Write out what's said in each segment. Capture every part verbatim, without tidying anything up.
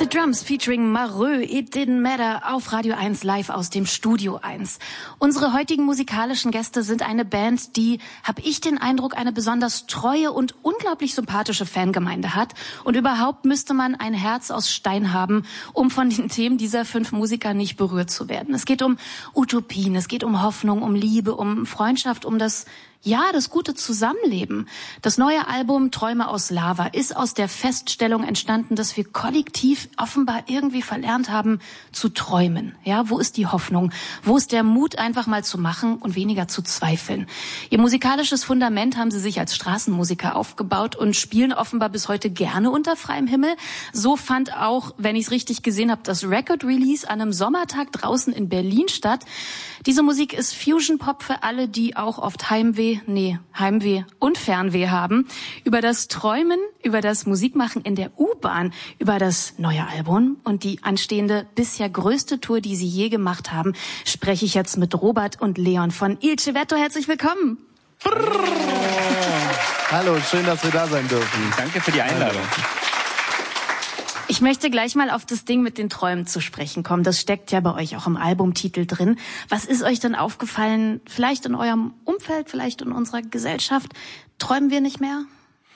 Drums featuring Mareux, It Didn't Matter auf Radio eins live aus dem Studio eins. Unsere heutigen musikalischen Gäste sind eine Band, die, habe ich den Eindruck, eine besonders treue und unglaublich sympathische Fangemeinde hat. Und überhaupt müsste man ein Herz aus Stein haben, um von den Themen dieser fünf Musiker nicht berührt zu werden. Es geht um Utopien, es geht um Hoffnung, um Liebe, um Freundschaft, um das Ja, das gute Zusammenleben. Das neue Album Träume aus Lava ist aus der Feststellung entstanden, dass wir kollektiv offenbar irgendwie verlernt haben zu träumen. Ja, wo ist die Hoffnung? Wo ist der Mut, einfach mal zu machen und weniger zu zweifeln? Ihr musikalisches Fundament haben sie sich als Straßenmusiker aufgebaut und spielen offenbar bis heute gerne unter freiem Himmel. So fand auch, wenn ich es richtig gesehen habe, das Record-Release an einem Sommertag draußen in Berlin statt. Diese Musik ist Fusion-Pop für alle, die auch oft Heimweh, nee, Heimweh und Fernweh haben. Über das Träumen, über das Musikmachen in der U-Bahn, über das neue Album und die anstehende bisher größte Tour, die sie je gemacht haben, spreche ich jetzt mit Robert und Leon von Il Civetto. Herzlich willkommen. Oh. Hallo, schön, dass wir da sein dürfen. Danke für die Einladung. Ich möchte gleich mal auf das Ding mit den Träumen zu sprechen kommen. Das steckt ja bei euch auch im Albumtitel drin. Was ist euch denn aufgefallen, vielleicht in eurem Umfeld, vielleicht in unserer Gesellschaft? Träumen wir nicht mehr?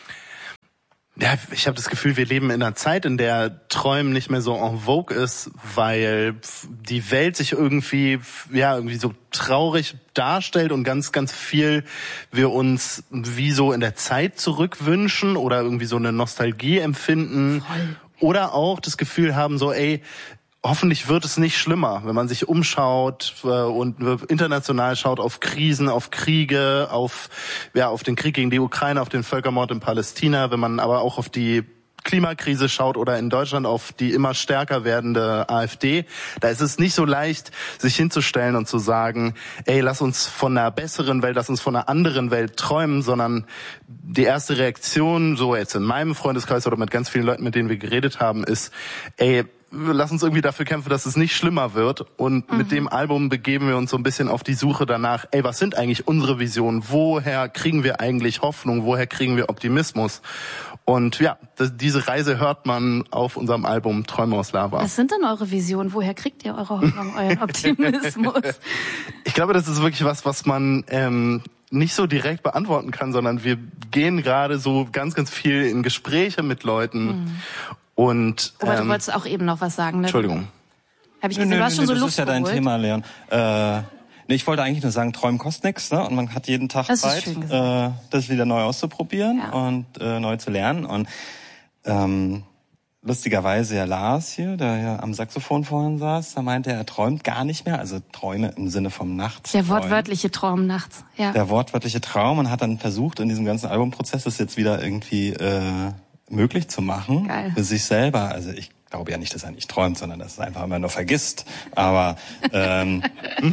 Ja, ich habe das Gefühl, wir leben in einer Zeit, in der Träumen nicht mehr so en vogue ist, weil die Welt sich irgendwie, ja, irgendwie so traurig darstellt und ganz, ganz viel wir uns wie so in der Zeit zurückwünschen oder irgendwie so eine Nostalgie empfinden. Voll. Oder auch das Gefühl haben, so, ey, hoffentlich wird es nicht schlimmer, wenn man sich umschaut äh, und international schaut auf Krisen, auf Kriege, auf ja auf den Krieg gegen die Ukraine, auf den Völkermord in Palästina, wenn man aber auch auf die Klimakrise schaut oder in Deutschland auf die immer stärker werdende AfD, da ist es nicht so leicht, sich hinzustellen und zu sagen, ey, lass uns von einer besseren Welt, lass uns von einer anderen Welt träumen, sondern die erste Reaktion, so jetzt in meinem Freundeskreis oder mit ganz vielen Leuten, mit denen wir geredet haben, ist, ey, lass uns irgendwie dafür kämpfen, dass es nicht schlimmer wird. Und mhm. mit dem Album begeben wir uns so ein bisschen auf die Suche danach, ey, was sind eigentlich unsere Visionen? Woher kriegen wir eigentlich Hoffnung? Woher kriegen wir Optimismus? Und ja, das, diese Reise hört man auf unserem Album Träume aus Lava. Was sind denn eure Visionen? Woher kriegt ihr eure Hoffnung, euren Optimismus? Ich glaube, das ist wirklich was, was man ähm, nicht so direkt beantworten kann, sondern wir gehen gerade so ganz, ganz viel in Gespräche mit Leuten. Mhm. Und, Aber ähm, du wolltest auch eben noch was sagen, ne? Entschuldigung. Hab ich gesehen, du hast schon so das Luft ist ja dein geholt. Thema, Leon. Äh, nee, ich wollte eigentlich nur sagen, träumen kostet nichts, ne? Und man hat jeden Tag Das ist Zeit, schön gesagt. äh, das wieder neu auszuprobieren Ja. und äh, neu zu lernen. Und ähm, lustigerweise ja Lars hier, der ja am Saxophon vorhin saß, da meinte er, er träumt gar nicht mehr, also Träume im Sinne vom Nachts. Der wortwörtliche Traum nachts, ja. Der wortwörtliche Traum und hat dann versucht, in diesem ganzen Albumprozess das jetzt wieder irgendwie äh, möglich zu machen. Geil. Für sich selber. Also ich glaube ja nicht, dass er nicht träumt, sondern dass er einfach immer nur vergisst. Aber ähm,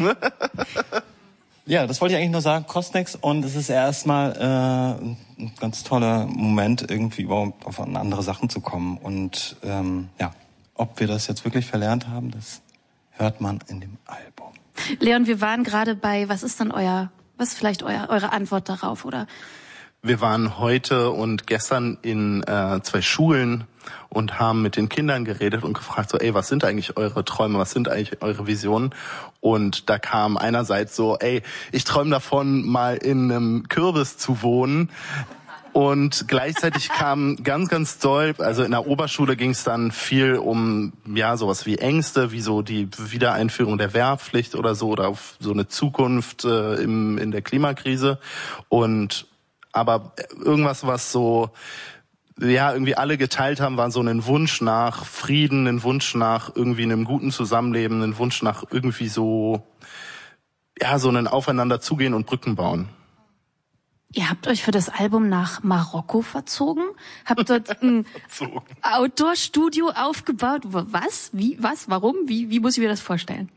ja, das wollte ich eigentlich nur sagen, kostet nix. Und es ist erstmal äh, ein ganz toller Moment, irgendwie überhaupt auf andere Sachen zu kommen. Und ähm, ja, ob wir das jetzt wirklich verlernt haben, das hört man in dem Album. Leon, wir waren gerade bei, was ist dann euer, was ist vielleicht euer, eure Antwort darauf, oder? Wir waren heute und gestern in äh, zwei Schulen und haben mit den Kindern geredet und gefragt, so, ey, was sind eigentlich eure Träume, was sind eigentlich eure Visionen? Und da kam einerseits so, ey, ich träume davon, mal in einem Kürbis zu wohnen. Und gleichzeitig kam ganz, ganz doll, also in der Oberschule ging es dann viel um, ja, sowas wie Ängste, wie so die Wiedereinführung der Wehrpflicht oder so, oder auf so eine Zukunft äh, im, in der Klimakrise. Und aber irgendwas, was so, ja, irgendwie alle geteilt haben, war so ein Wunsch nach Frieden, ein Wunsch nach irgendwie einem guten Zusammenleben, ein Wunsch nach irgendwie so, ja, so ein Aufeinander zugehen und Brücken bauen. Ihr habt euch für das Album nach Marokko verzogen? Habt dort ein Outdoor-Studio aufgebaut? Was? Wie? Was? Warum? Wie, wie muss ich mir das vorstellen?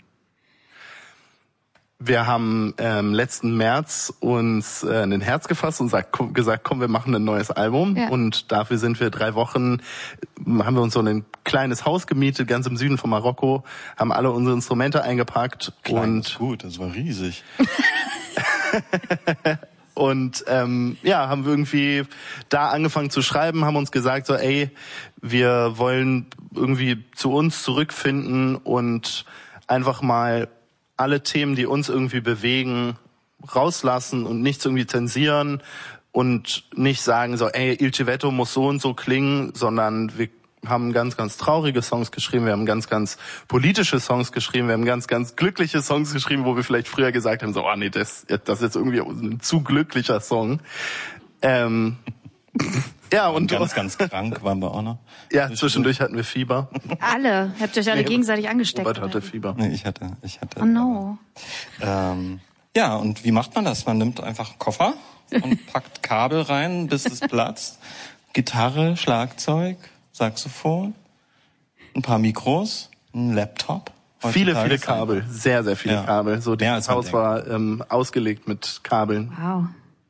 Wir haben ähm, letzten März uns äh, in den Herz gefasst und sagt, komm, gesagt, komm, wir machen ein neues Album. Ja. Und dafür sind wir drei Wochen, haben wir uns so ein kleines Haus gemietet, ganz im Süden von Marokko, haben alle unsere Instrumente eingepackt. Klein und ist gut, das war riesig. Und ähm, ja, haben wir irgendwie da angefangen zu schreiben, haben uns gesagt so, ey, wir wollen irgendwie zu uns zurückfinden und einfach mal alle Themen, die uns irgendwie bewegen, rauslassen und nichts irgendwie zensieren und nicht sagen so, ey, Il Civetto muss so und so klingen, sondern wir haben ganz, ganz traurige Songs geschrieben, wir haben ganz, ganz politische Songs geschrieben, wir haben ganz, ganz glückliche Songs geschrieben, wo wir vielleicht früher gesagt haben, so, oh nee, das, das ist jetzt irgendwie ein zu glücklicher Song. Ähm, ja, und ganz, ganz krank waren wir auch noch. Ja, zwischendurch hatten wir Fieber. Alle? Habt ihr euch alle nee, gegenseitig angesteckt? Robert hatte Fieber. Nee, ich hatte, ich hatte. Oh no. Ähm, ja, und wie macht man das? Man nimmt einfach einen Koffer und packt Kabel rein, bis es platzt. Gitarre, Schlagzeug, Saxophon, ein paar Mikros, ein Laptop. Viele, viele Kabel, sehr, sehr viele ja. Kabel. So, das Haus war ähm, ausgelegt mit Kabeln. Wow.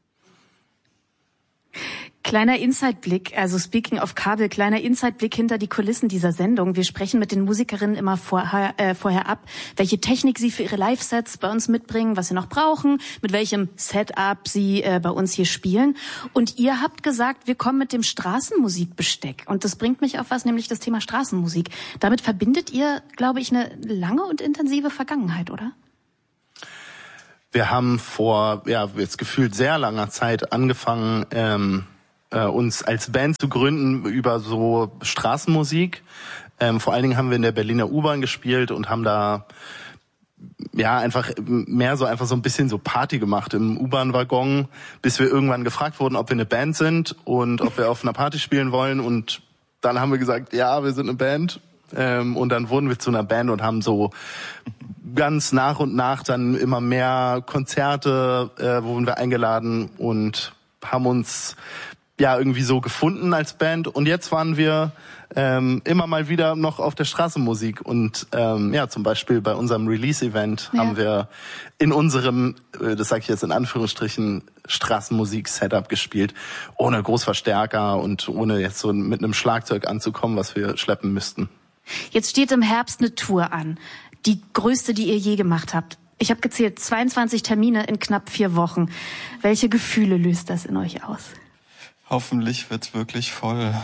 Kleiner Inside-Blick, also speaking of Kabel, kleiner Inside-Blick hinter die Kulissen dieser Sendung. Wir sprechen mit den Musikerinnen immer vorher, äh, vorher ab, welche Technik sie für ihre Live-Sets bei uns mitbringen, was sie noch brauchen, mit welchem Setup sie äh, bei uns hier spielen. Und ihr habt gesagt, wir kommen mit dem Straßenmusikbesteck. Und das bringt mich auf was, nämlich das Thema Straßenmusik. Damit verbindet ihr, glaube ich, eine lange und intensive Vergangenheit, oder? Wir haben vor, ja, jetzt gefühlt sehr langer Zeit angefangen, ähm, äh, uns als Band zu gründen über so Straßenmusik. Ähm, vor allen Dingen haben wir in der Berliner U-Bahn gespielt und haben da ja einfach mehr so einfach so ein bisschen so Party gemacht im U-Bahn-Waggon, bis wir irgendwann gefragt wurden, ob wir eine Band sind und ob wir auf einer Party spielen wollen. Und dann haben wir gesagt, ja, wir sind eine Band. Ähm, und dann wurden wir zu einer Band und haben so ganz nach und nach dann immer mehr Konzerte, äh, wurden wir eingeladen und haben uns ja irgendwie so gefunden als Band. Und jetzt waren wir ähm, immer mal wieder noch auf der Straßenmusik. Und ähm, ja, zum Beispiel bei unserem Release-Event ja. haben wir in unserem, äh, das sage ich jetzt in Anführungsstrichen, Straßenmusik-Setup gespielt, ohne Großverstärker und ohne jetzt so mit einem Schlagzeug anzukommen, was wir schleppen müssten. Jetzt steht im Herbst eine Tour an. Die größte, die ihr je gemacht habt. Ich habe gezählt, zweiundzwanzig Termine in knapp vier Wochen. Welche Gefühle löst das in euch aus? Hoffentlich wird's wirklich voll.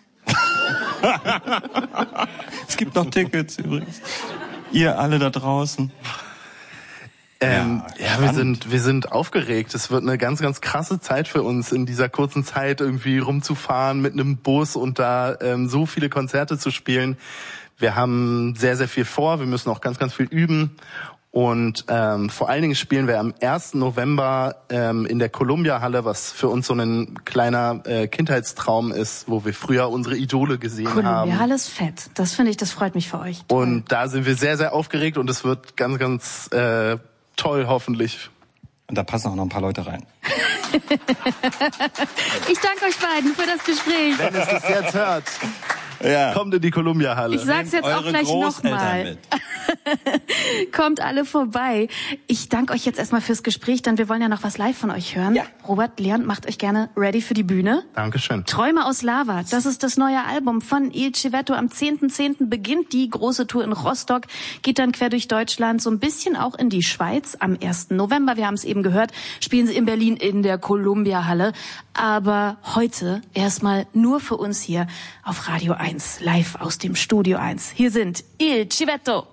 Es gibt noch Tickets übrigens. Ihr alle da draußen. Ähm, ja, ja wir sind wir sind aufgeregt. Es wird eine ganz, ganz krasse Zeit für uns, in dieser kurzen Zeit irgendwie rumzufahren mit einem Bus und da ähm, so viele Konzerte zu spielen. Wir haben sehr, sehr viel vor. Wir müssen auch ganz, ganz viel üben. Und ähm, vor allen Dingen spielen wir am ersten November ähm, in der Columbia-Halle, was für uns so ein kleiner äh, Kindheitstraum ist, wo wir früher unsere Idole gesehen Columbia haben. Columbia-Halle ist fett. Das finde ich, das freut mich für euch. Toll. Und da sind wir sehr, sehr aufgeregt und es wird ganz, ganz äh, toll, hoffentlich. Und da passen auch noch ein paar Leute rein. Ich danke euch beiden für das Gespräch. Wenn es das jetzt hört, ja. kommt in die Columbia-Halle. Ich sag's jetzt auch gleich nochmal. Kommt alle vorbei. Ich danke euch jetzt erstmal fürs Gespräch, denn wir wollen ja noch was live von euch hören. Ja. Robert, Leon, macht euch gerne ready für die Bühne. Dankeschön. Träume aus Lava, das ist das neue Album von Il Civetto. Am zehnten zehnten beginnt die große Tour in Rostock, geht dann quer durch Deutschland, so ein bisschen auch in die Schweiz. Am ersten November, wir haben es eben gehört, spielen sie in Berlin in der Columbia-Halle. Aber heute erstmal nur für uns hier auf Radio eins, live aus dem Studio eins. Hier sind Il Civetto.